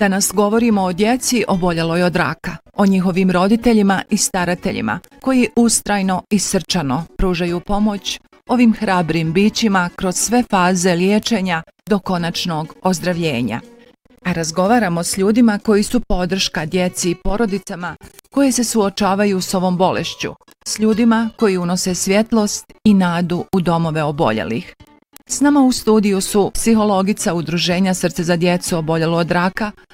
Danas govorimo o djeci oboljeloj od raka, o njihovim roditeljima i starateljima koji ustrajno i srčano pružaju pomoć ovim hrabrim bićima kroz sve faze liječenja do konačnog ozdravljenja. A razgovaramo s ljudima koji su podrška djeci i porodicama koje se suočavaju s ovom bolešću, s ljudima koji unose svjetlost i nadu u domove oboljelih. S nama u studiju su psihologica Udruženja Srce za djecu oboljelu od raka,